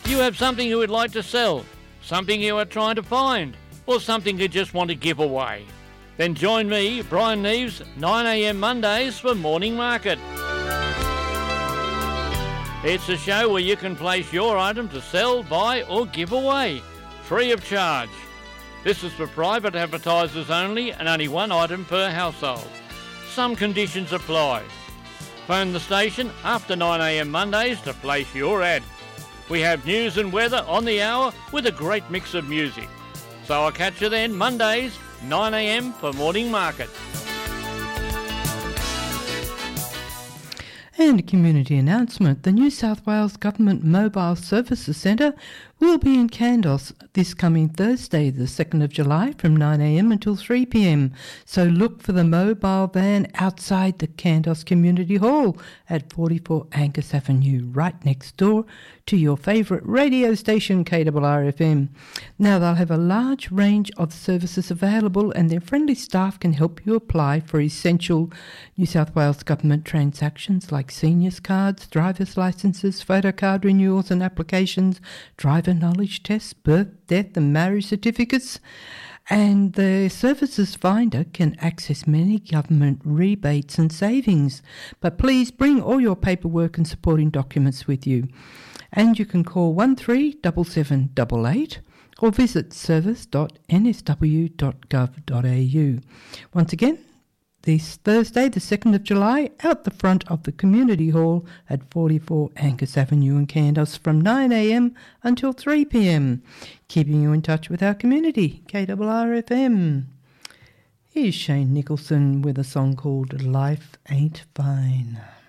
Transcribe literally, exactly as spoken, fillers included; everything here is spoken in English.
You have something you would like to sell, something you are trying to find, or something you just want to give away. Then join me, Brian Neves, nine a m Mondays for Morning Market. It's a show where you can place your item to sell, buy or give away, free of charge. This is for private advertisers only and only one item per household. Some conditions apply. Phone the station after nine a m Mondays to place your ad. We have news and weather on the hour with a great mix of music. So I'll catch you then Mondays, nine a m for Morning Market. And a community announcement. The New South Wales Government Mobile Services Centre will be in Kandos this coming Thursday, the second of July, from nine a m until three p m. So look for the mobile van outside the Kandos Community Hall at forty-four Angus Avenue, right next door to your favourite radio station, K R R F M. Now, they'll have a large range of services available, and their friendly staff can help you apply for essential New South Wales Government transactions like seniors cards, driver's licences, photo card renewals and applications, driver knowledge tests, birth, death and marriage certificates. And the Services Finder can access many government rebates and savings. But please bring all your paperwork and supporting documents with you. And you can call one three seven seven eight eight or visit service dot n s w dot gov dot a u. Once again, this Thursday, the second of July, out the front of the Community Hall at forty-four Angus Avenue in Kandos from nine a m until three p m. Keeping you in touch with our community, K R R F M. Here's Shane Nicholson with a song called Life Ain't Fine.